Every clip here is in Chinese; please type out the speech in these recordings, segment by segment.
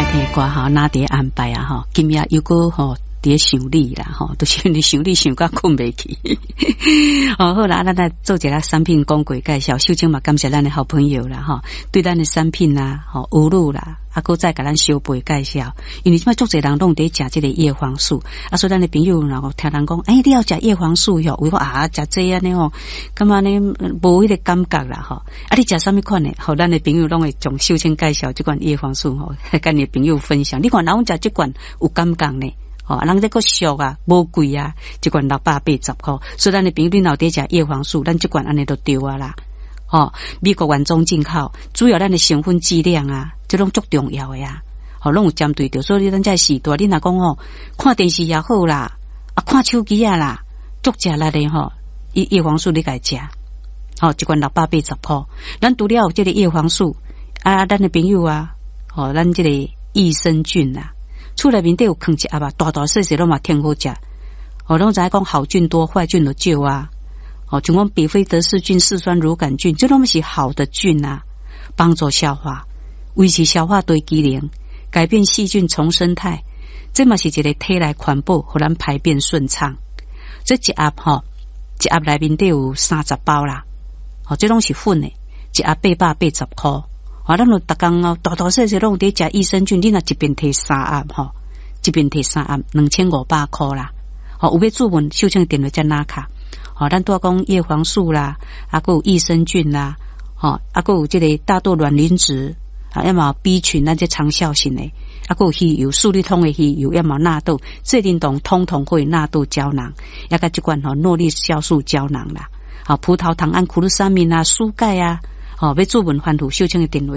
爱听歌吼，哪伫安排啊吼？今夜又个吼伫想你啦吼，都是你想你想到困袂去。哦，好啦，咱来做一个产品广告介绍。首先嘛，感谢咱的好朋友啦吼，对咱的产品啦、吼有路啦，啊，搁再甲咱小辈介绍。因为即摆足侪人拢伫食即个叶黄素，啊，所以咱的朋友然后听人讲，你要食叶黄素哟，为我食这安尼吼，感觉呢无迄个感觉啦吼。啊，你食啥物款的？吼，咱的朋友拢会从首先介绍即款叶黄素吼，跟你的朋友分享。你看，人食即款有感觉呢？哦，人这个俗啊，无贵啊，一罐680块。所以咱的朋友你老伫食叶黄素，咱这罐安尼都对啊啦。哦，美国原装进口，主要咱的成分质量啊，这种足重要的呀。哦，拢有针对着，所以咱在时代，你若讲哦，看电视也好啦，啊，看手机啊啦，足食力的吼，叶黄素你该食。哦，一罐680块。咱除了有这个叶黄素啊，咱的朋友啊，哦，咱这个益生菌啊。厝内面都有放一盒啊，大大细细拢嘛挺好食。哦，拢知影讲好菌多，坏菌就少啊。哦，像讲比菲德氏菌、嗜酸乳杆菌，这拢是好的菌啊，帮助消化，维持消化堆机能，改变细菌重生态。这嘛是一个体内环保，互咱排便顺畅。这一盒吼，一盒内面都有30包啦。哦，这拢是粉的，一盒880块。啊，咱就逐工哦，大大细细拢伫食益生菌，你若一边摕3盒吼，一边摕3盒，2500块啦。哦，有要注文，首先电话再拿卡。哦，咱拄讲叶黄素啦，啊，还有益生菌啦，哦，啊，还有这个大豆卵磷脂啊，要么 B 群那些长效型的，啊，还有鱼油、素利通的鱼油，要么纳豆、最叮咚通通会纳豆胶囊，也甲这款吼诺丽酵素胶囊啦，啊，葡萄糖胺、苦鲁沙明啊、蔬钙啊。哦，要做文番图小青的电话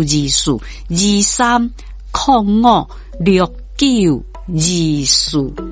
23056924，23056924。